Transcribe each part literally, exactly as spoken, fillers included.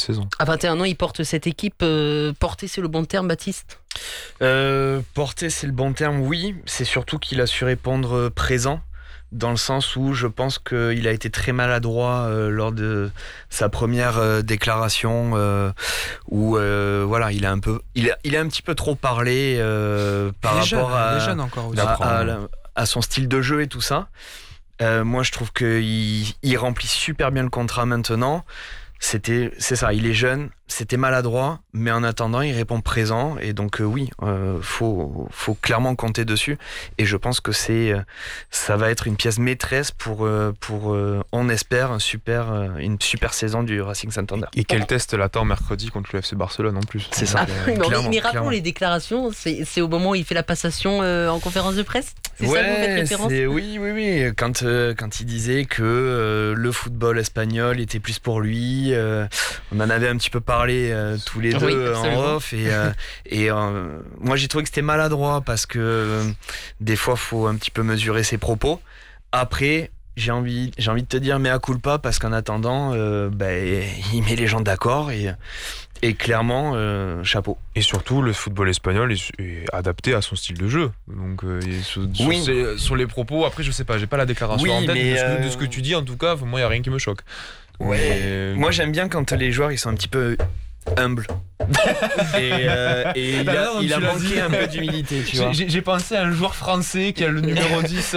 saison. À vingt et un ans, il porte cette équipe. Euh, porter, c'est le bon terme, Baptiste ? euh, Porter, c'est le bon terme, oui. C'est surtout qu'il a su répondre présent, dans le sens où je pense qu'il a été très maladroit euh, lors de sa première euh, déclaration, euh, où euh, voilà, il a un peu, il a, il a un petit peu trop parlé euh, par les rapport jeunes, à, les jeunes encore aussi. à, à, à, à son style de jeu et tout ça. Euh, moi, je trouve qu'il il remplit super bien le contrat maintenant. C'était, c'est ça, il est jeune, c'était maladroit, mais en attendant, il répond présent. Et donc, euh, oui, euh, faut, faut clairement compter dessus. Et je pense que c'est, ça va être une pièce maîtresse pour, euh, pour euh, on espère, un super, euh, une super saison du Racing Santander. Et quel test l'attend mercredi contre le F C Barcelone en plus. C'est ça. Ah, oui, mais, clairement, mais rappelons clairement. les déclarations, c'est, c'est au moment où il fait la passation euh, en conférence de presse. C'est ouais, ça que vous faites référence ? c'est, oui, oui, oui. Quand, euh, quand il disait que euh, le football espagnol était plus pour lui, euh, on en avait un petit peu parlé euh, tous les deux Oui, euh, absolument. en off. Et, euh, et euh, moi, j'ai trouvé que c'était maladroit parce que euh, des fois, il faut un petit peu mesurer ses propos. Après, j'ai envie, j'ai envie de te dire mea culpa parce qu'en attendant, euh, bah, il met les gens d'accord et, et clairement, euh, chapeau. Et surtout, le football espagnol est, est adapté à son style de jeu. Donc, euh, et sur, Oui. sur, ses- sur les propos, après, je sais pas, j'ai pas la déclaration Oui, en tête, mais de, ce, que- euh, de ce que tu dis, en tout cas, moi, il n'y a rien qui me choque. Ouais. Mais- Moi, j'aime bien quand les joueurs ils sont un petit peu humbles. et, euh, et il Bah a, non, il a tu l'as manqué dit. un peu d'humilité, tu vois. J'ai, j'ai pensé à un joueur français qui a le numéro dix.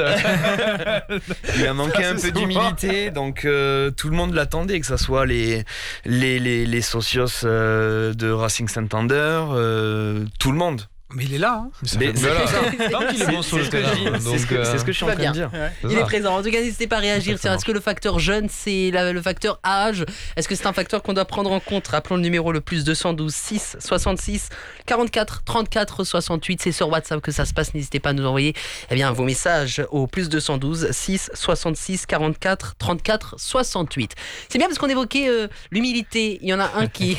Il a manqué un C'est peu souvent. d'humilité, donc euh, tout le monde l'attendait, que ce soit les, les, les, les socios euh, de Racing Santander, euh, tout le monde. Mais il est là. Hein. Mais c'est Voilà. ça. Tant qu'il est bon sur C'est le ce que je terrain. dis, c'est donc, ce que- euh, c'est ce que je suis en tout va train de bien. dire. c'est Il ça. est présent. En tout cas, n'hésitez pas à réagir. Tiens, est-ce que le facteur jeune, c'est la- le facteur âge ? Est-ce que c'est un facteur qu'on doit prendre en compte ? Rappelons le numéro le plus deux cent douze six soixante-six quarante-quatre trente-quatre soixante-huit. C'est sur WhatsApp que ça se passe. N'hésitez pas à nous envoyer eh bien, vos messages au plus deux cent douze six soixante-six quarante-quatre trente-quatre soixante-huit. C'est bien parce qu'on évoquait euh, l'humilité. Il y en a un qui...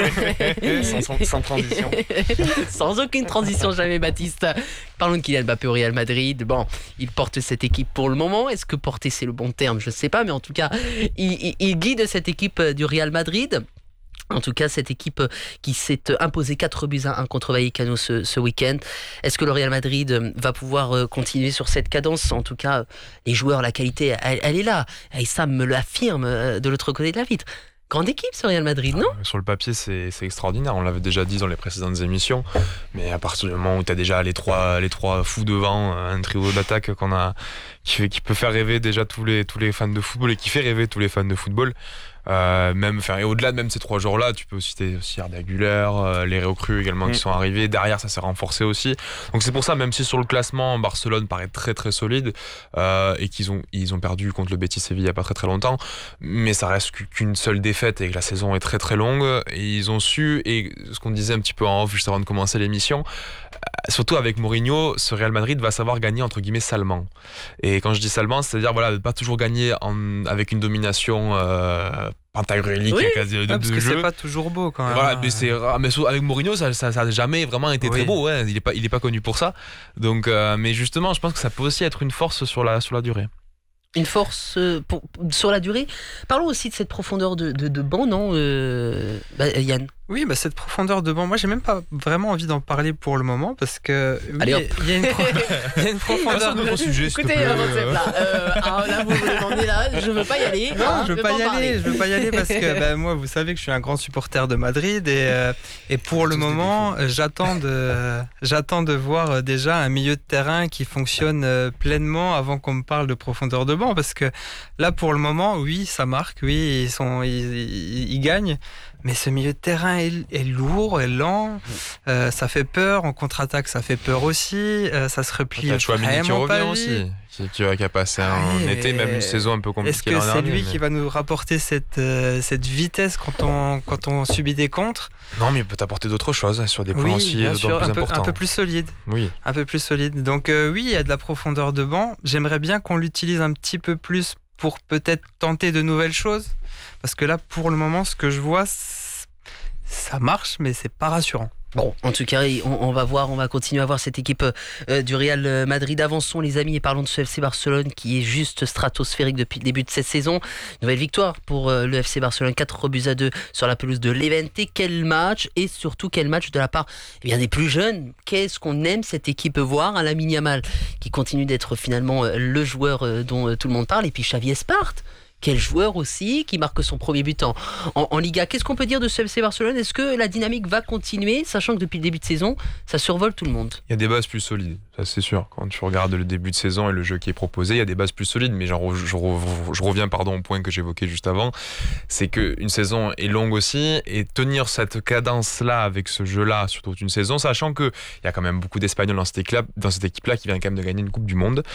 sans, sans- sans transition. Sans aucune transition, jamais, Baptiste. Parlons de Kylian Mbappé au Real Madrid. Bon, il porte cette équipe pour le moment. Est-ce que porter, c'est le bon terme ? Je ne sais pas, mais en tout cas, il, il- il guide cette équipe du Real Madrid. En tout cas, cette équipe qui s'est imposée quatre buts à un contre Vallecano ce, ce week-end. Est-ce que le Real Madrid va pouvoir continuer sur cette cadence ? En tout cas, les joueurs, la qualité, elle, elle est là. Et Sam me l'affirme de l'autre côté de la vitre. Grande équipe, ce Real Madrid, non ? Sur le papier, c'est, c'est extraordinaire. On l'avait déjà dit dans les précédentes émissions. Mais à partir du moment où tu as déjà les trois, les trois fous devant, un trio d'attaque qu'on a, qui, fait, qui peut faire rêver déjà tous les, tous les fans de football et qui fait rêver tous les fans de football. Euh, même, enfin, et au-delà de même ces trois joueurs-là, tu peux citer aussi Arda Güler, euh, les recrues également mmh. qui sont arrivés. Derrière, ça s'est renforcé aussi. Donc c'est pour ça, même si sur le classement, Barcelone paraît très très solide euh, et qu'ils ont, ils ont perdu contre le Betis Séville il n'y a pas très très longtemps, mais ça reste qu'une seule défaite et que la saison est très très longue. Et ils ont su, et ce qu'on disait un petit peu en off juste avant de commencer l'émission, surtout avec Mourinho, ce Real Madrid va savoir gagner entre guillemets salement. Et quand je dis salement, c'est-à-dire voilà, de pas toujours gagner en, avec une domination euh, pantagruélique Oui. quasi de, Ouais, parce de que jeu. c'est pas toujours beau quand même. Voilà, mais c'est rare. Mais avec Mourinho, ça, ça, ça a jamais vraiment été Oui. très beau. Ouais. Il est pas, il est pas connu pour ça. Donc, euh, mais justement, je pense que ça peut aussi être une force sur la, sur la durée. Une force euh, pour, sur la durée. Parlons aussi de cette profondeur de, de, de banc, non euh, bah, Yann ? Oui, bah cette profondeur de banc, moi j'ai même pas vraiment envie d'en parler pour le moment parce que oui, Allez, hop. il y a une, pro- il y a une profondeur. Gros sujet, s'il te Écoutez, plaît. avant de faire là, euh, alors là, vous me demandez là, je veux pas y aller. Non, hein, je veux vais pas en y aller. parler. Je veux pas y aller parce que bah, moi, vous savez que je suis un grand supporter de Madrid et euh, et pour le moment, j'attends de j'attends de voir déjà un milieu de terrain qui fonctionne euh, pleinement avant qu'on me parle de profondeur de banc parce que là, pour le moment, oui, ça marque, oui, ils sont ils, ils, ils gagnent. Mais ce milieu de terrain est, est lourd, est lent, euh, ça fait peur, en contre-attaque ça fait peur aussi, euh, ça se replie T'as Chouamini qui vraiment revient pas aussi, vite. qui, qui, qui a passé un Oui, été, mais même une saison un peu compliquée. Est-ce que l'an c'est dernier, lui mais- qui va nous rapporter cette, euh, cette vitesse quand on, quand on subit des contres ? Non, mais il peut t'apporter d'autres choses sur des points Oui, aussi bien d'autant sûr, plus un peu, importants. un peu plus solide. Oui. Un peu plus solide. Donc euh, oui, il y a de la profondeur de banc. J'aimerais bien qu'on l'utilise un petit peu plus pour peut-être tenter de nouvelles choses. Parce que là, pour le moment, ce que je vois, ça marche, mais c'est pas rassurant. Bon, en tout cas, on, on va voir, on va continuer à voir cette équipe euh, du Real Madrid. Avançons les amis et parlons de ce F C Barcelone qui est juste stratosphérique depuis le début de cette saison. Nouvelle victoire pour euh, le F C Barcelone, quatre buts à deux sur la pelouse de Levante. Quel match, et surtout quel match de la part eh bien, des plus jeunes. Qu'est-ce qu'on aime cette équipe voir, hein, Lamine Yamal qui continue d'être finalement euh, le joueur euh, dont euh, tout le monde parle, et puis Xavi Espart. Quel joueur aussi, qui marque son premier but en, en, en Liga. Qu'est-ce qu'on peut dire de ce F C Barcelone ? Est-ce que la dynamique va continuer, sachant que depuis le début de saison, ça survole tout le monde ? Il y a des bases plus solides, ça c'est sûr. Quand tu regardes le début de saison et le jeu qui est proposé, il y a des bases plus solides. Mais genre, je, je, je reviens pardon, au point que j'évoquais juste avant, c'est qu'une saison est longue aussi, et tenir cette cadence-là avec ce jeu-là sur toute une saison, sachant qu'il y a quand même beaucoup d'Espagnols dans cette équipe-là, dans cette équipe-là qui vient quand même de gagner une Coupe du Monde,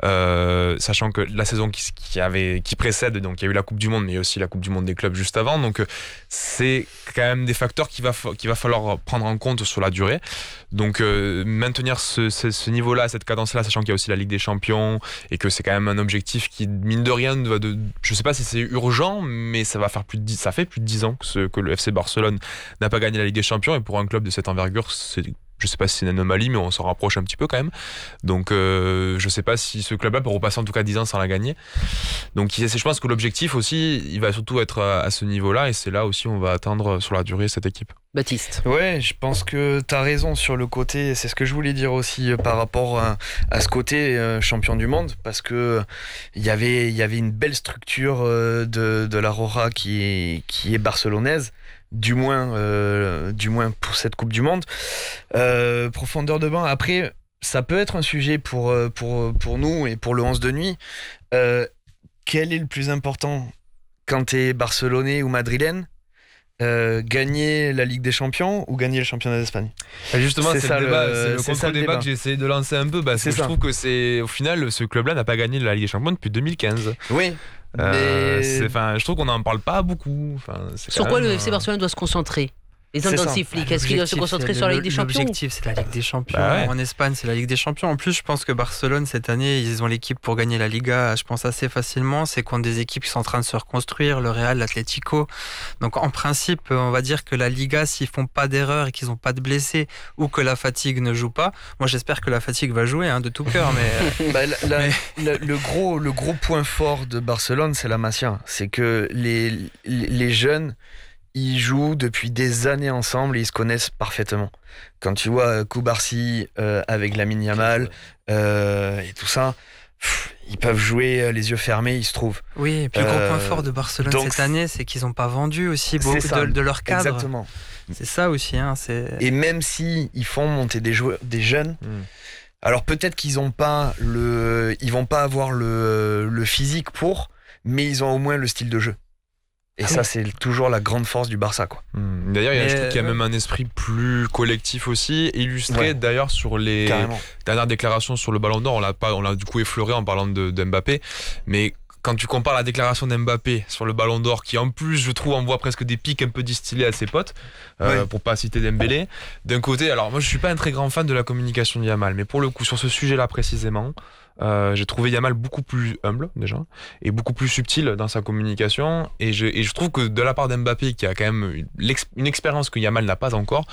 euh, sachant que la saison qui, qui, avait, qui précède, donc il y a eu la Coupe du Monde, mais il y a aussi la Coupe du Monde des clubs juste avant. Donc c'est quand même des facteurs qu'il va, qu'il va falloir prendre en compte sur la durée. Donc euh, maintenir ce, ce, ce niveau-là, cette cadence-là, sachant qu'il y a aussi la Ligue des Champions et que c'est quand même un objectif qui, mine de rien, va de, je sais pas si c'est urgent, mais ça va faire plus de dix, ça fait plus de dix ans que, ce, que le F C Barcelone n'a pas gagné la Ligue des Champions, et pour un club de cette envergure, c'est, je sais pas si c'est une anomalie, mais on s'en rapproche un petit peu quand même. Donc euh, je sais pas si ce club-là peut repasser en tout cas dix ans sans la gagner. Donc je pense que l'objectif aussi, il va surtout être à, à ce niveau-là, et c'est là aussi on va atteindre sur la durée cette équipe. Baptiste. Ouais, je pense que tu as raison sur le côté, c'est ce que je voulais dire aussi euh, par rapport à, à ce côté euh, champion du monde, parce que il y avait il y avait une belle structure euh, de de la Roja qui est qui est barcelonaise, du moins euh, du moins pour cette Coupe du monde. Euh, profondeur de banc, après ça peut être un sujet pour pour pour nous et pour le onze de nuit. Euh, quel est le plus important quand tu es barcelonais ou madrilène? Euh, gagner la Ligue des Champions ou gagner le championnat d'Espagne? Et justement, c'est, c'est, c'est, le débat, le, c'est le c'est contre-débat que j'ai essayé de lancer un peu, parce que je trouve que c'est, au final, ce club-là n'a pas gagné la Ligue des Champions depuis deux mille quinze. Oui. Euh, mais... c'est, je trouve qu'on n'en parle pas beaucoup. C'est Sur quoi même, le F C Barcelone doit se concentrer? Les intensifs bah, League, est-ce qu'il doit se concentrer sur la Ligue des Champions? L'objectif, c'est la Ligue des Champions. Bah ouais. En Espagne, c'est la Ligue des Champions. En plus, je pense que Barcelone, cette année, ils ont l'équipe pour gagner la Liga, je pense, assez facilement. C'est contre des équipes qui sont en train de se reconstruire, le Real, l'Atlético. Donc, en principe, on va dire que la Liga, s'ils font pas d'erreur et qu'ils n'ont pas de blessés, ou que la fatigue ne joue pas, moi, j'espère que la fatigue va jouer, hein, de tout cœur. Mais, bah, la, la, mais... La, le, gros, le gros point fort de Barcelone, c'est la Masia. C'est que les, les jeunes... ils jouent depuis des années ensemble et ils se connaissent parfaitement. Quand tu vois Koubarsi euh, avec Lamine Yamal euh, et tout ça, pff, ils peuvent jouer les yeux fermés, ils se trouvent. Oui, et puis le euh, gros point fort de Barcelone donc, cette année, c'est qu'ils n'ont pas vendu aussi beaucoup de, de leur cadre. Exactement. C'est ça aussi. Hein, c'est... Et même si ils font monter des, joueurs, des jeunes, mm. alors peut-être qu'ils ont pas le, ils vont pas avoir le, le physique pour, mais ils ont au moins le style de jeu. Et ah ça, bon. C'est toujours la grande force du Barça, quoi. Mmh. D'ailleurs, il y a, je trouve qu'il y a même un esprit plus collectif aussi, illustré ouais. d'ailleurs sur les Carrément. dernières déclarations sur le Ballon d'Or. On l'a pas, on l'a du coup effleuré en parlant de, de Mbappé, mais quand tu compares la déclaration d'Mbappé sur le Ballon d'Or, qui en plus, je trouve, envoie presque des pics un peu distillés à ses potes, euh, oui. pour pas citer Dembélé. D'un côté, alors moi, je suis pas un très grand fan de la communication de Yamal, mais pour le coup, sur ce sujet-là précisément, Euh, j'ai trouvé Yamal beaucoup plus humble déjà et beaucoup plus subtil dans sa communication, et je, et je trouve que de la part d'Mbappé, qui a quand même une, une expérience que Yamal n'a pas encore,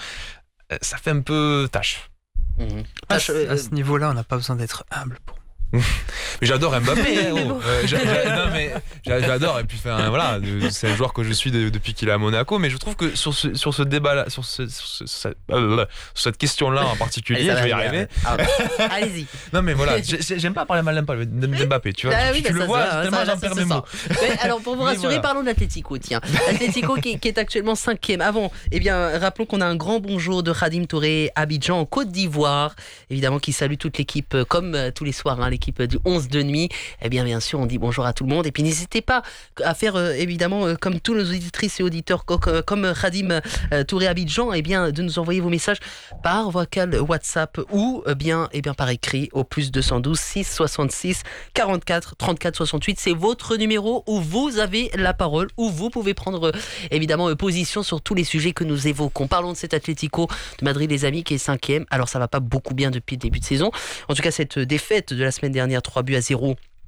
ça fait un peu tâche. Mmh. À, à ce niveau-là, on n'a pas besoin d'être humble pour mais j'adore Mbappé, hein, oh. euh, j'a, j'a, non, mais j'adore, et puis enfin, voilà, c'est un joueur que je suis de, depuis qu'il est à Monaco, mais je trouve que sur ce, sur ce débat-là, sur, ce, sur, ce, sur, cette question-là en particulier, je vais y arriver. Ah, allez-y. Non mais voilà, j'aime pas parler mal d'Mbappé, tu vois, ah, tu, oui, tu le vois, ça, tellement ça, j'en ça, perds ça, mes ça. mots. Mais alors pour vous rassurer, voilà. Parlons de l'Atlético, tiens. L'Atlético qui, qui est actuellement cinquième. Avant, eh bien, rappelons qu'on a un grand bonjour de Khadim Touré, Abidjan, en Côte d'Ivoire, évidemment, qui salue toute l'équipe, comme tous les soirs, hein, l'équipe du onze de nuit. Eh bien, bien sûr, on dit bonjour à tout le monde. Et puis, n'hésitez pas à faire, euh, évidemment, euh, comme tous nos auditrices et auditeurs, co- comme Khadim euh, Touré Abidjan, eh bien, de nous envoyer vos messages par vocal WhatsApp ou euh, bien, eh bien, par écrit au plus deux cent douze six soixante-six quarante-quatre trente-quatre soixante-huit. C'est votre numéro où vous avez la parole, où vous pouvez prendre, euh, évidemment, euh, position sur tous les sujets que nous évoquons. Parlons de cet Atlético de Madrid, les amis, qui est cinquième. Alors, ça va pas beaucoup bien depuis le début de saison. En tout cas, cette défaite de la semaine dernière, trois buts à zéro,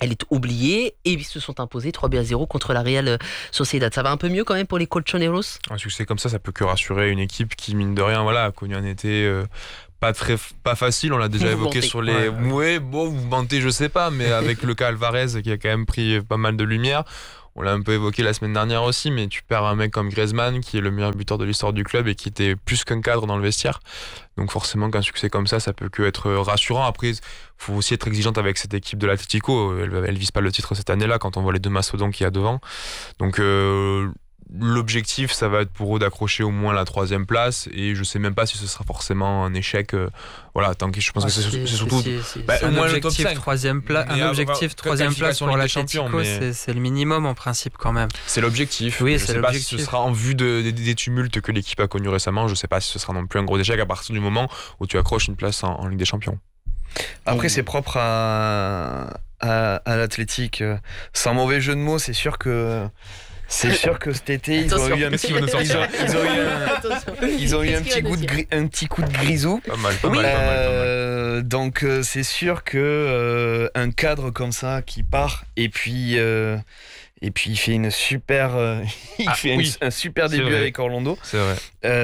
elle est oubliée et ils se sont imposés trois buts à zéro contre la Real Sociedad. Ça va un peu mieux quand même pour les Colchoneros? Un succès comme ça, ça peut que rassurer une équipe qui, mine de rien, voilà, a connu un été euh, pas très pas facile. On l'a déjà Vous évoqué mentez. sur les. Ouais, Ouais, ouais. bon, vous mentez, je sais pas, mais avec le cas Alvarez qui a quand même pris pas mal de lumière. On l'a un peu évoqué la semaine dernière aussi, mais tu perds un mec comme Griezmann qui est le meilleur buteur de l'histoire du club et qui était plus qu'un cadre dans le vestiaire. Donc forcément qu'un succès comme ça, ça peut que être rassurant. Après, faut aussi être exigeante avec cette équipe de l'Atlético. Elle, elle vise pas le titre cette année-là quand on voit les deux mastodons qu'il y a devant. Donc euh, l'objectif, ça va être pour eux d'accrocher au moins la troisième place. Et je sais même pas si ce sera forcément un échec. Euh, voilà, tant que je pense Ah, que c'est, si, c'est si, surtout. si, si. bah, C'est au un moins le top objectif cinq. troisième pla- Mais un à- objectif à- troisième place qualification pour Ligue des Champions, l'Atlético, mais- c'est, c'est le minimum en principe quand même. C'est l'objectif. Oui, je c'est sais pas si l'objectif. ce sera en vue de, des, des tumultes que l'équipe a connus récemment. Je sais pas si ce sera non plus un gros échec à partir du moment où tu accroches une place en, en Ligue des Champions. Après, c'est propre à, à, à l'Athletic. Sans mauvais jeu de mots, c'est sûr que. C'est sûr que cet été, ils ont Attention. eu un Qu'est-ce petit, qu'il va nous ils sortir ont, ils ont eu un, Attention. ils ont eu un Qu'est-ce qu'il petit va goût nous de dire gri- un petit coup de grisou. Pas mal, pas Oui. mal, pas mal, pas mal. Euh, donc euh, c'est sûr que euh, un cadre comme ça qui part et puis euh, et puis il fait une super euh, il Ah, fait un- oui. un, super C'est début vrai. avec Orlando. C'est vrai.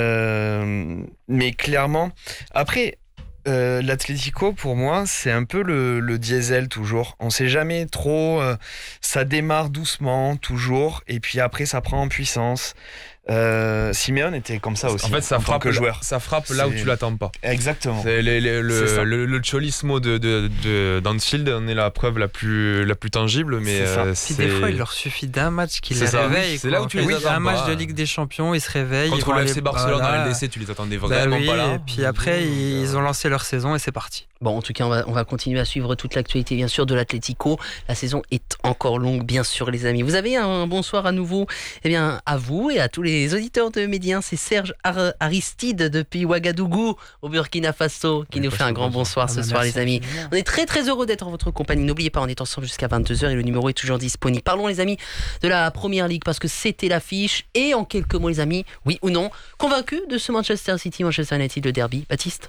Euh, mais clairement, après, euh, l'Atlético, pour moi, c'est un peu le, le diesel toujours. On sait jamais trop. Euh, ça démarre doucement, toujours, et puis après, ça prend en puissance. Euh, Simeone était comme ça aussi. En fait, ça en tant frappe, que joueur. ça frappe là où C'est- tu l'attends pas. Exactement. C'est les- les- le, C'est ça. le, le cholismo de, de, de d'Anfield en est la preuve la plus, la plus tangible, mais C'est ça. euh, Puis des fois, il leur suffit d'un match qui C'est les ça. réveille. C'est quoi. là où tu En les fait, attends un match pas. de Ligue des Champions, ils se réveillent. ils contre vont le aller- F C Barcelone voilà. en L D C, tu les attendais Bah vraiment oui, pas là. et puis après, Donc, ils euh, ont lancé leur saison et c'est parti. Bon, en tout cas, on va, on va continuer à suivre toute l'actualité, bien sûr, de l'Atlético. La saison est encore longue, bien sûr, les amis. Vous avez un bonsoir à nouveau, eh bien, à vous et à tous les auditeurs de Médien. C'est Serge Ar- Aristide depuis Ouagadougou, au Burkina Faso, qui Oui, nous pas fait un sûr, grand pas sûr. bonsoir Ah ce bah soir, merci les amis. infiniment. On est très très heureux d'être en votre compagnie. N'oubliez pas, on est ensemble jusqu'à vingt-deux heures et le numéro est toujours disponible. Parlons, les amis, de la Première Ligue parce que c'était l'affiche. Et en quelques mots, les amis, oui ou non, convaincu de ce Manchester City, Manchester United, le derby, Baptiste?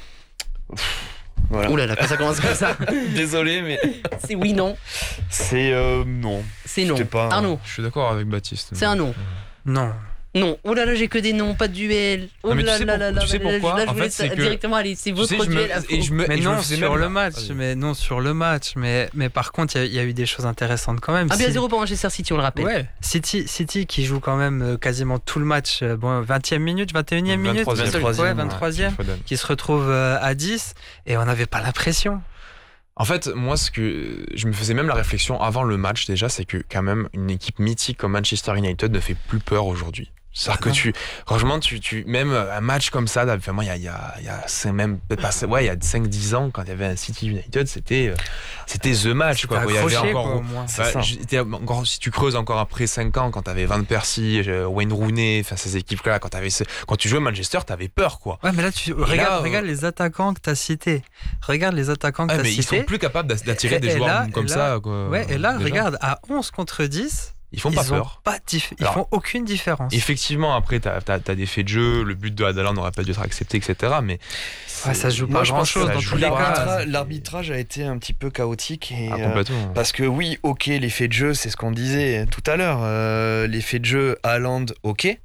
Voilà. Ouh là là, quand ça commence comme ça, Désolé, mais c'est oui, non, c'est euh, non. c'est non. C'était pas- Arnaud, Je suis d'accord avec Baptiste. c'est un non. Non. Non, oh là là, j'ai que des noms, pas de duel. Oh Non, mais tu là sais là pour- là là, tu sais là, là, pourquoi là, je En vous fait, laisse c'est que- directement aller, c'est Tu votre sais, je duel à me, vous. et je me, Mais et je me non faisais sur même- le match, Vas-y. mais non sur le match, mais mais par contre il y a- il y, a eu des choses intéressantes quand même. Un but à Si- zéro pour Manchester City, on le rappelle. Ouais, City, City qui joue quand même euh, quasiment tout le match, euh, bon, vingtième minute, vingt et unième minute, vingt-troisième. ouais, vingt-troisième, vingt-troisième, Foden. qui se retrouve euh, à dix et on n'avait pas la pression. En fait, moi, ce que je me faisais même la réflexion avant le match déjà, c'est que quand même une équipe mythique comme Manchester United ne fait plus peur aujourd'hui. C'est-à-dire que non. tu, franchement, tu, tu, même un match comme ça, enfin, moi, il y a, il y a, il y a cinq, même, peut-être pas, ouais, il y a cinq dix ans, quand il y avait un City United, c'était, euh, c'était the match, quoi. T'as Il y avait accroché, encore, quoi, au moins. C'est bah, ça. j'étais encore, si tu creuses encore après cinq ans, quand t'avais Van Persie, euh, Wayne Rooney, enfin, ces équipes-là, quand t'avais, ce- quand tu jouais à Manchester, t'avais peur, quoi. Ouais, mais là, tu regarde, là, euh, regarde les attaquants que tu as cités. Regarde les attaquants que Ouais, tu as mais ils cités. sont plus capables d'at- d'attirer Et- des et joueurs là- comme et là- ça, quoi. Ouais, et là, déjà. regarde, à onze contre dix, Ils font ils pas ont peur. pas dif- ils Alors, font aucune différence. Effectivement, après, t'as as, des faits de jeu, le but de Adalan n'aurait pas dû être accepté, et cetera. Mais Ouais, ça se joue Moi, pas je pense que grand-chose ça dans joue tous les pas. cas. L'arbitrage, l'arbitrage a été un petit peu chaotique et ah, euh, complètement. parce que oui, ok, l'effet de jeu, c'est ce qu'on disait tout à l'heure. Euh, l'effet de jeu, Haaland, ok,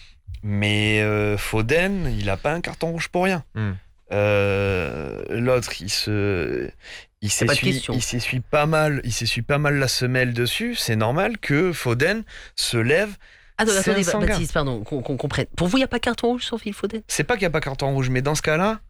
mais euh, Foden, il a pas un carton rouge pour rien. Hmm. Euh, l'autre, il se, il pas de s'essuie, question. il s'essuie pas mal, il s'essuie pas mal la semelle dessus. C'est normal que Foden se lève. Attends, C'est attendez, un sanguin. Baptiste, pardon, qu'on qu'on comprenne. Pour vous, il n'y a pas carton rouge sur Phil Foden? C'est pas qu'il y a pas carton rouge, mais dans ce cas-là,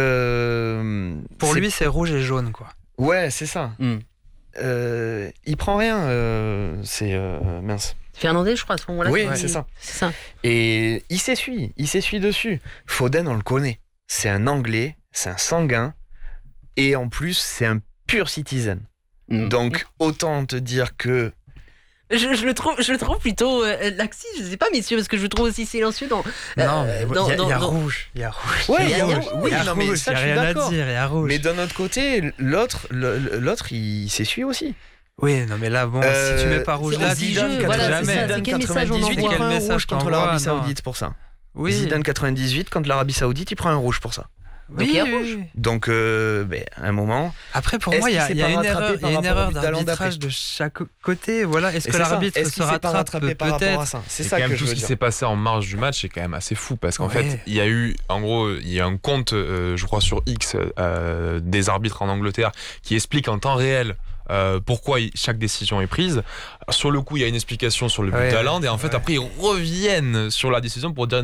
euh, Pour c'est- lui, c'est rouge et jaune, quoi. ouais, c'est ça. Hmm. Euh, il prend rien. euh, c'est euh, mince. Fernandez, je crois, à ce moment-là. Oui, il- c'est ça. C'est ça. Et il s'essuie, il s'essuie dessus. Foden, on le connaît. C'est un Anglais, c'est un sanguin, et en plus, c'est un pur citizen. Hmm. Donc, autant te dire que Je, je le trouve, je le trouve plutôt euh, laxiste, je sais pas, messieurs, parce que je le trouve aussi silencieux dans. Non, euh, mais dans- il y a, il y a dans- rouge. Il y a rouge. Ouais, il y a- il y a- oui, il y a non, mais rouge, ça, il y a je suis rien à d'accord. dire, il y a rouge. Mais d'un autre côté, l'autre, le- le- l'autre, il s'essuie aussi. Oui, non, mais là, bon, Euh, si tu mets pas rouge c'est là, aussi tu jeu, tu voilà, c'est jamais. ça, c'est Zidane quel message on quatre-vingt-dix-huit, il envoie prend un Quel rouge message contre t'envoies, l'Arabie non. Saoudite pour ça. Oui. Zidane quatre-vingt-dix-huit contre l'Arabie Saoudite, il prend un rouge pour ça. Donc il y a rouge. Donc, euh, ben, à un moment. Après, pour Est-ce moi, il y a, qu'il il y a s'est pas une rattrapé erreur, il y a par une rapport au erreur but d'Haaland d'arbitrage après de chaque côté. Voilà. Est-ce Et que c'est ça. l'arbitre Est-ce se qu'il s'est pas rattrape rattrapé par rapport à peut-être ça C'est Et ça quand même, que je tout veux ce qui dire. s'est passé en marge du match est quand même assez fou parce qu'en Ouais. fait, il y a eu, en gros, il y a un compte, euh, je crois, sur X euh, des arbitres en Angleterre qui explique en temps réel euh, pourquoi il- chaque décision est prise. Sur le coup, il y a une explication sur le but Ouais, d'Haaland et en fait, ouais. après, ils reviennent sur la décision pour dire